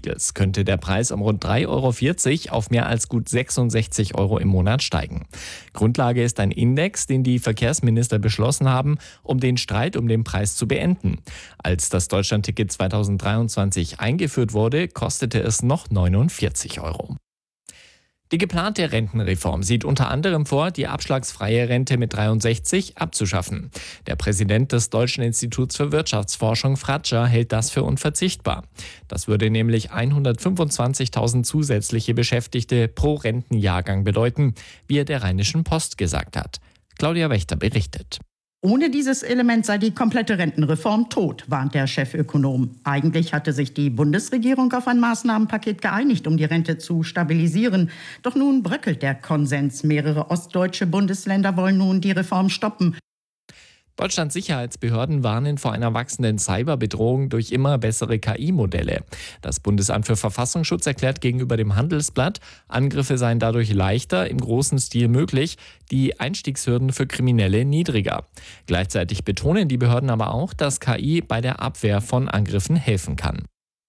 Tankdeals könnte der Preis um rund 3,40 € auf mehr als gut 66 € im Monat steigen. Grundlage ist ein Index, den die Verkehrsminister beschlossen haben, um den Streit um den Preis zu beenden. Als das Deutschlandticket 2023 eingeführt wurde, kostete es noch 49 €. Die geplante Rentenreform sieht unter anderem vor, die abschlagsfreie Rente mit 63 abzuschaffen. Der Präsident des Deutschen Instituts für Wirtschaftsforschung, Fratscher, hält das für unverzichtbar. Das würde nämlich 125.000 zusätzliche Beschäftigte pro Rentenjahrgang bedeuten, wie er der Rheinischen Post gesagt hat. Claudia Wächter berichtet. Ohne dieses Element sei die komplette Rentenreform tot, warnt der Chefökonom. Eigentlich hatte sich die Bundesregierung auf ein Maßnahmenpaket geeinigt, um die Rente zu stabilisieren. Doch nun bröckelt der Konsens. Mehrere ostdeutsche Bundesländer wollen nun die Reform stoppen. Deutschlands Sicherheitsbehörden warnen vor einer wachsenden Cyberbedrohung durch immer bessere KI-Modelle. Das Bundesamt für Verfassungsschutz erklärt gegenüber dem Handelsblatt, Angriffe seien dadurch leichter, im großen Stil möglich, die Einstiegshürden für Kriminelle niedriger. Gleichzeitig betonen die Behörden aber auch, dass KI bei der Abwehr von Angriffen helfen kann.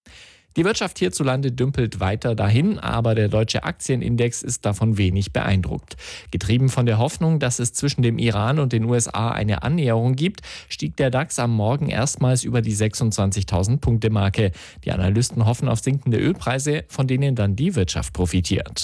Die Wirtschaft hierzulande dümpelt weiter dahin, aber der deutsche Aktienindex ist davon wenig beeindruckt. Getrieben von der Hoffnung, dass es zwischen dem Iran und den USA eine Annäherung gibt, stieg der DAX am Morgen erstmals über die 26.000-Punkte-Marke. Die Analysten hoffen auf sinkende Ölpreise, von denen dann die Wirtschaft profitiert.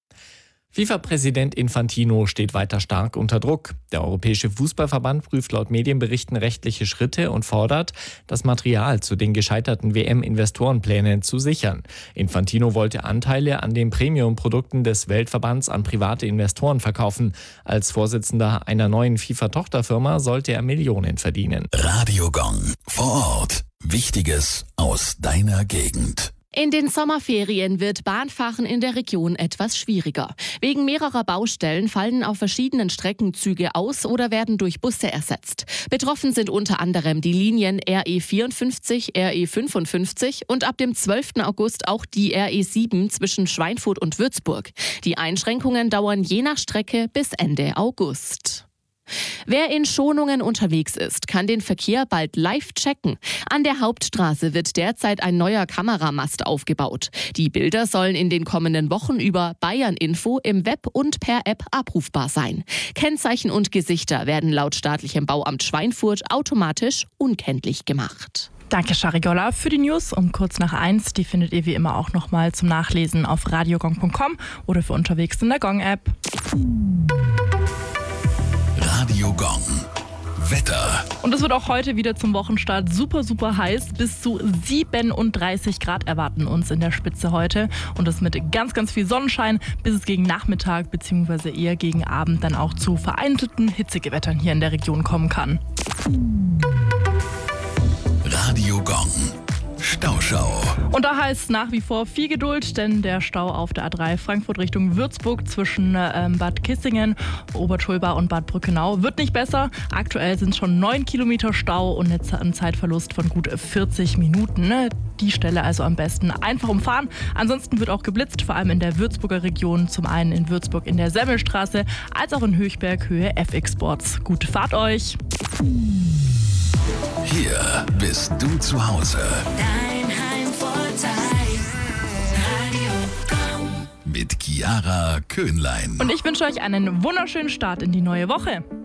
FIFA-Präsident Infantino steht weiter stark unter Druck. Der Europäische Fußballverband prüft laut Medienberichten rechtliche Schritte und fordert, das Material zu den gescheiterten WM-Investorenplänen zu sichern. Infantino wollte Anteile an den Premium-Produkten des Weltverbands an private Investoren verkaufen. Als Vorsitzender einer neuen FIFA-Tochterfirma sollte er Millionen verdienen. Radio Gong. Vor Ort. Wichtiges aus deiner Gegend. In den Sommerferien wird Bahnfahren in der Region etwas schwieriger. Wegen mehrerer Baustellen fallen auf verschiedenen Strecken Züge aus oder werden durch Busse ersetzt. Betroffen sind unter anderem die Linien RE54, RE55 und ab dem 12. August auch die RE7 zwischen Schweinfurt und Würzburg. Die Einschränkungen dauern je nach Strecke bis Ende August. Wer in Schonungen unterwegs ist, kann den Verkehr bald live checken. An der Hauptstraße wird derzeit ein neuer Kameramast aufgebaut. Die Bilder sollen in den kommenden Wochen über Bayern Info im Web und per App abrufbar sein. Kennzeichen und Gesichter werden laut staatlichem Bauamt Schweinfurt automatisch unkenntlich gemacht. Danke, Charigola, für die News um kurz nach 1. Die findet ihr wie immer auch nochmal zum Nachlesen auf radiogong.com oder für unterwegs in der Gong-App. Radio Gong. Wetter. Und es wird auch heute wieder zum Wochenstart super, super heiß. Bis zu 37 Grad erwarten uns in der Spitze heute. Und das mit ganz, ganz viel Sonnenschein, bis es gegen Nachmittag bzw. eher gegen Abend dann auch zu vereinzelten Hitzegewittern hier in der Region kommen kann. Radio Gong. Stauschau. Und da heißt nach wie vor viel Geduld, denn der Stau auf der A3 Frankfurt Richtung Würzburg zwischen Bad Kissingen, Obertschulbach und Bad Brückenau wird nicht besser. Aktuell sind schon 9 Kilometer Stau und ein Zeitverlust von gut 40 Minuten. Die Stelle also am besten einfach umfahren. Ansonsten wird auch geblitzt, vor allem in der Würzburger Region. Zum einen in Würzburg in der Semmelstraße, als auch in Höchberg Höhe FX Sports. Gute Fahrt euch! Hier bist du zu Hause. Dein Heimvorteil. Radio Gong. Mit Chiara Köhnlein. Und ich wünsche euch einen wunderschönen Start in die neue Woche.